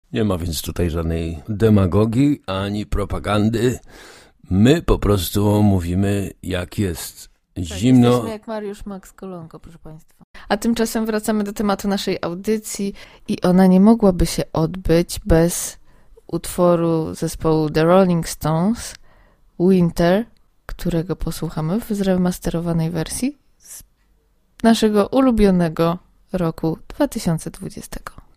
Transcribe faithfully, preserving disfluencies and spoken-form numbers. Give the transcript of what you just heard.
Nie ma więc tutaj żadnej demagogii ani propagandy. My po prostu mówimy, jak jest. Zimno. Tak, jesteśmy jak Mariusz Max Kolonko, proszę Państwa. A tymczasem wracamy do tematu naszej audycji i ona nie mogłaby się odbyć bez utworu zespołu The Rolling Stones Winter, którego posłuchamy w zremasterowanej wersji z naszego ulubionego roku dwa tysiące dwudziestego.